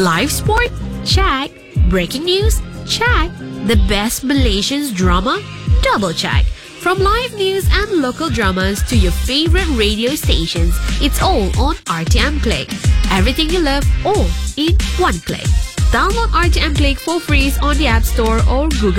Live sport? Check. Breaking news? Check. The best Malaysian drama? Double check. From live news and local dramas to your favorite radio stations, it's all on RTM Click. Everything you love, all in one click. Download RTM Click for free on the App Store or Google